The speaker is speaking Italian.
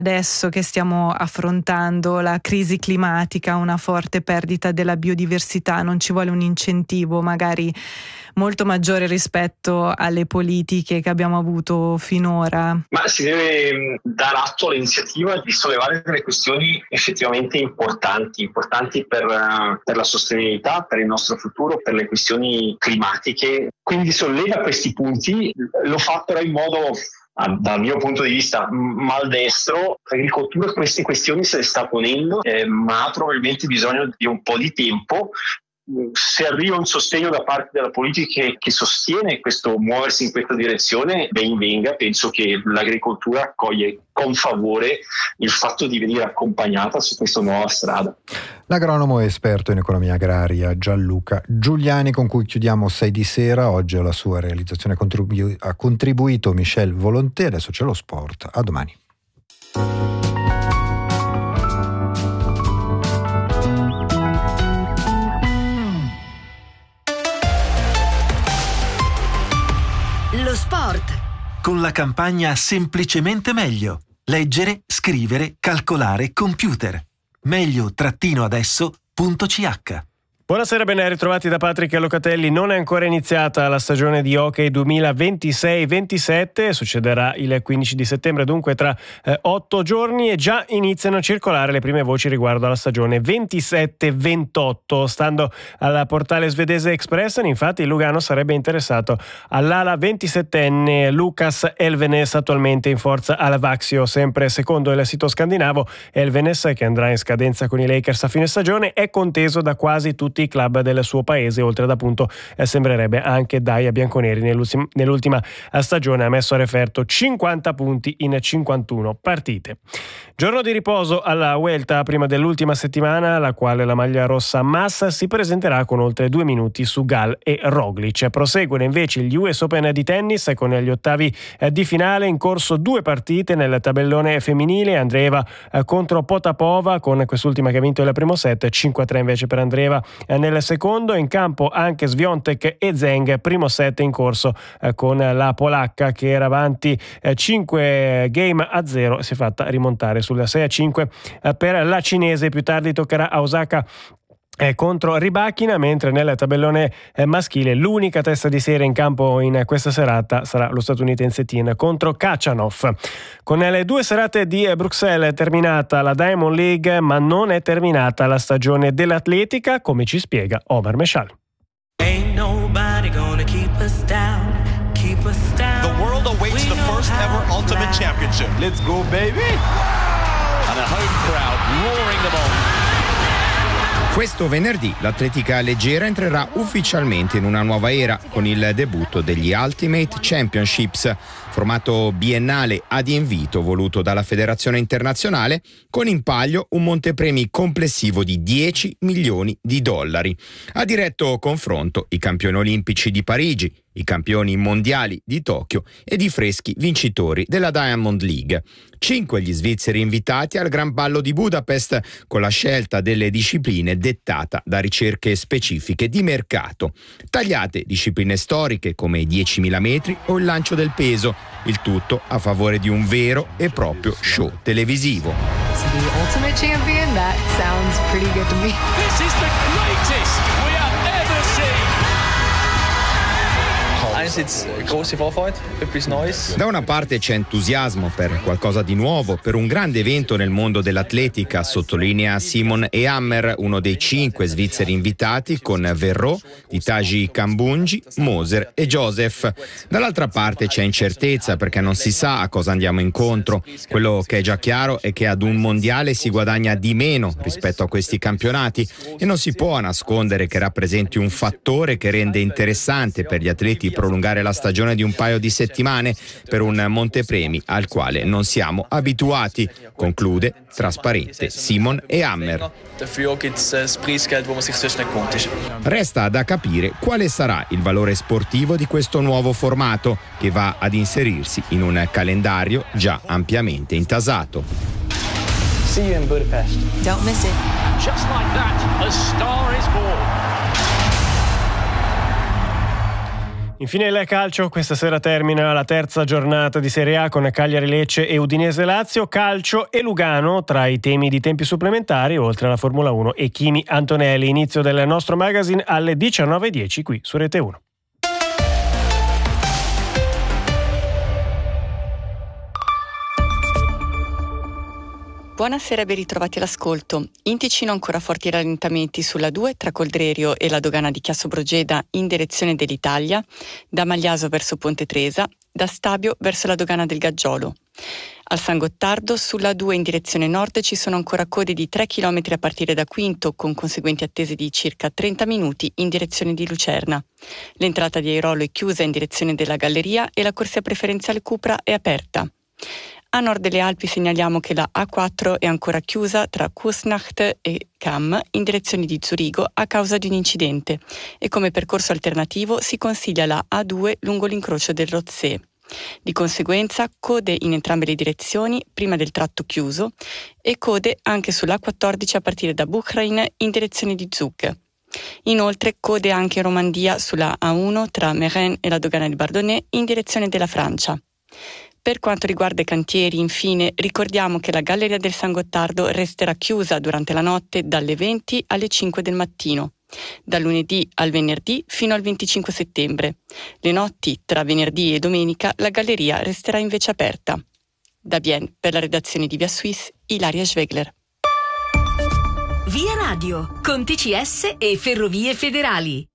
Adesso che stiamo affrontando la crisi climatica, una forte perdita della biodiversità, non ci vuole un incentivo magari molto maggiore rispetto alle politiche che abbiamo avuto finora? Ma si deve dare atto all'iniziativa di sollevare delle questioni effettivamente importanti per la sostenibilità, per il nostro futuro, per le questioni climatiche. Quindi solleva questi punti, lo fa però in modo, dal mio punto di vista, maldestro. L'agricoltura queste questioni se le sta ponendo, ma ha probabilmente bisogno di un po' di tempo. Se arriva un sostegno da parte della politica che sostiene questo muoversi in questa direzione, ben venga. Penso che l'agricoltura accoglie con favore il fatto di venire accompagnata su questa nuova strada. L'agronomo e esperto in economia agraria Gianluca Giuliani, con cui chiudiamo 6 di sera. Oggi alla sua realizzazione ha contribuito Michel Volonté. Adesso c'è lo sport. A domani. Lo sport. Con la campagna Semplicemente Meglio. Leggere, scrivere, calcolare, computer. meglio-adesso.ch. Buonasera, ben ritrovati da Patrick Locatelli. Non è ancora iniziata la stagione di hockey 2026-27, succederà il 15 di settembre, dunque tra 8 giorni, e già iniziano a circolare le prime voci riguardo alla stagione 27-28. Stando al portale svedese Expressen, infatti, il Lugano sarebbe interessato all'ala 27enne Lukas Elvenes, attualmente in forza alla Vaxio. Sempre secondo il sito scandinavo, Elvenes, che andrà in scadenza con i Lakers a fine stagione, è conteso da quasi tutti i club del suo paese, oltre ad appunto sembrerebbe anche dai bianconeri. Nell'ultima stagione ha messo a referto 50 punti in 51 partite. Giorno di riposo alla Vuelta prima dell'ultima settimana, alla quale la maglia rossa Massa si presenterà con oltre 2 minuti su Gal e Roglic. Proseguono invece gli US Open di tennis con gli ottavi di finale, in corso 2 partite nel tabellone femminile. Andreeva contro Potapova, con quest'ultima che ha vinto il primo set, 5-3 invece per Andreeva nel secondo. In campo anche Swiatek e Zheng, primo set in corso con la polacca che era avanti 5-0 e si è fatta rimontare sul 6-5 per la cinese. Più tardi toccherà a Osaka contro Rybakina, mentre nel tabellone maschile l'unica testa di serie in campo in questa serata sarà lo statunitense Thiem contro Khachanov. Con le 2 serate di Bruxelles è terminata la Diamond League, ma non è terminata la stagione dell'atletica, come ci spiega Omar Meshal. Ain't nobody gonna keep us down, keep us down. The world awaits the first ever Ultimate Championship. Let's go, baby! And a home crowd roaring them on. Questo venerdì l'atletica leggera entrerà ufficialmente in una nuova era con il debutto degli Ultimate Championships, formato biennale ad invito voluto dalla Federazione Internazionale, con in palio un montepremi complessivo di $10 milioni. A diretto confronto i campioni olimpici di Parigi, i campioni mondiali di Tokyo ed i freschi vincitori della Diamond League. 5 gli svizzeri invitati al Gran Ballo di Budapest, con la scelta delle discipline dettata da ricerche specifiche di mercato. Tagliate discipline storiche come i 10.000 metri o il lancio del peso, il tutto a favore di un vero e proprio show televisivo. The Ultimate Champion, that sounds pretty good to me. This is the greatest we have ever seen. Da una parte c'è entusiasmo per qualcosa di nuovo, per un grande evento nel mondo dell'atletica, sottolinea Simon e Hammer, uno dei 5 svizzeri invitati, con Verreau, Itaji Kambunji, Moser e Joseph. Dall'altra parte c'è incertezza, perché non si sa a cosa andiamo incontro. Quello che è già chiaro è che ad un mondiale si guadagna di meno rispetto a questi campionati, e non si può nascondere che rappresenti un fattore che rende interessante per gli atleti prolungare la stagione di un paio di settimane per un montepremi al quale non siamo abituati, conclude trasparente Simon e Hammer. Resta da capire quale sarà il valore sportivo di questo nuovo formato, che va ad inserirsi in un calendario già ampiamente intasato. See you in Budapest. Don't miss it. Just like that, a star is born. Infine il calcio, questa sera termina la terza giornata di Serie A con Cagliari Lecce e Udinese Lazio, calcio e Lugano tra i temi di tempi supplementari, oltre alla Formula 1 e Kimi Antonelli. Inizio del nostro magazine alle 19:10 qui su Rete 1. Buonasera e ben ritrovati all'ascolto. In Ticino ancora forti rallentamenti sulla 2 tra Coldrerio e la dogana di Chiasso Brogeda in direzione dell'Italia, da Magliaso verso Ponte Tresa, da Stabio verso la dogana del Gaggiolo. Al San Gottardo sulla 2 in direzione nord ci sono ancora code di 3 km a partire da Quinto, con conseguenti attese di circa 30 minuti in direzione di Lucerna. L'entrata di Airolo è chiusa in direzione della Galleria e la corsia preferenziale Cupra è aperta. A nord delle Alpi segnaliamo che la A4 è ancora chiusa tra Kusnacht e Cham in direzione di Zurigo a causa di un incidente e come percorso alternativo si consiglia la A2 lungo l'incrocio del Rothsee. Di conseguenza code in entrambe le direzioni prima del tratto chiuso e code anche sull'A14 a partire da Buchrein in direzione di Zug. Inoltre code anche in Romandia sulla A1 tra Meyrin e la dogana di Bardonnay in direzione della Francia. Per quanto riguarda i cantieri, infine, ricordiamo che la Galleria del San Gottardo resterà chiusa durante la notte dalle 20 alle 5 del mattino, dal lunedì al venerdì fino al 25 settembre. Le notti tra venerdì e domenica la galleria resterà invece aperta. Da Bienne, per la redazione di Via Suisse, Ilaria Schwegler. Via Radio, con TCS e Ferrovie Federali.